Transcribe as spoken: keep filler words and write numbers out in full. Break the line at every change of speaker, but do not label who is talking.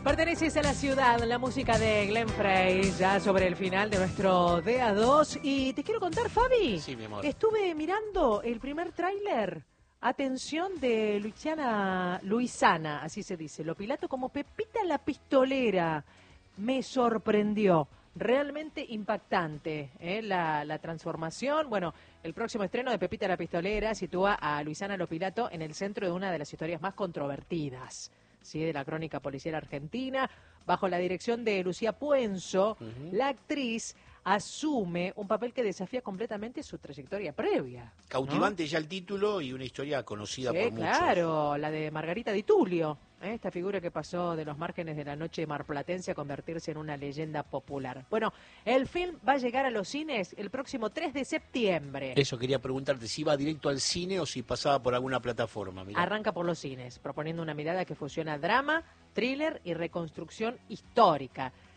Perteneces a la ciudad, la música de Glenn Frey, ya sobre el final de nuestro D A dos. Y te quiero contar, Fabi,
sí, mi amor.
Estuve mirando el primer tráiler, atención, de Luisiana, Luisana, así se dice, Lo Pilato como Pepita la Pistolera. Me sorprendió, realmente impactante, ¿eh? la, la transformación. Bueno, el próximo estreno de Pepita la Pistolera sitúa a Luisana Lo Pilato en el centro de una de las historias más controvertidas, ¿sí?, de la crónica policial argentina. Bajo la dirección de Lucía Puenzo, uh-huh. la actriz asume un papel que desafía completamente su trayectoria previa.
Cautivante, ¿no? Ya el título y una historia conocida sí, por muchos.
Claro, la de Margarita Di Tullio, ¿eh? Esta figura que pasó de los márgenes de la noche marplatense a convertirse en una leyenda popular. Bueno, el film va a llegar a los cines el próximo tres de septiembre.
Eso quería preguntarte, si iba directo al cine o si pasaba por alguna plataforma. Mirá.
Arranca por los cines, proponiendo una mirada que fusiona drama, thriller y reconstrucción histórica.